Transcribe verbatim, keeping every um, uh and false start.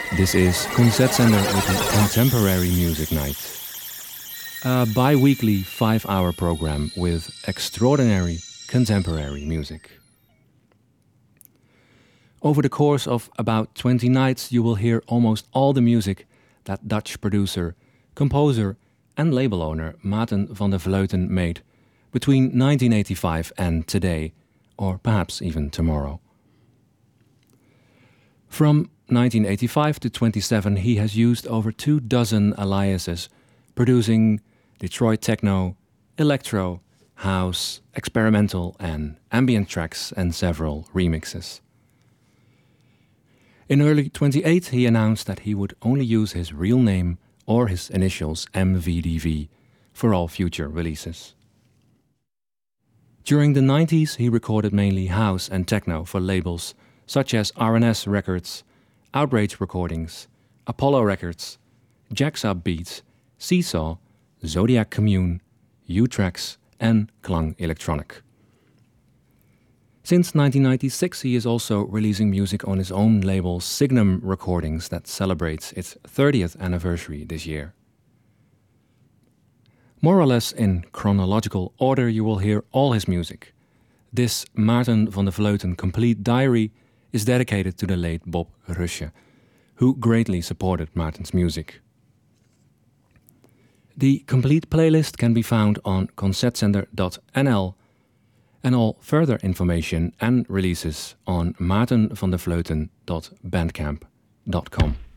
This is Concertzender with the Contemporary Music Night. A bi-weekly five-hour program with extraordinary contemporary music. Over the course of about twenty nights, you will hear almost all the music that Dutch producer, composer and label owner Maarten van der Vleuten made between nineteen eighty-five and today, or perhaps even tomorrow. From nineteen eighty-five to twenty-seven, he has used over two dozen aliases, producing Detroit techno, electro, house, experimental and ambient tracks and several remixes. In early twenty-eight, he announced that he would only use his real name or his initials M V D V for all future releases. During the nineties, he recorded mainly house and techno for labels such as R and S Records, Outrage Recordings, Apollo Records, Jacks Up Beats, Seesaw, Zodiac Commune, U-Trax and Klang Electronic. Since nineteen ninety-six, he is also releasing music on his own label Signum Recordings that celebrates its thirtieth anniversary this year. More or less in chronological order, you will hear all his music. This Maarten van der Vleuten complete diary is dedicated to the late Bob Rusje, who greatly supported Maarten's music. The complete playlist can be found on concertzender dot n l and all further information and releases on maarten van der vleuten dot bandcamp dot com.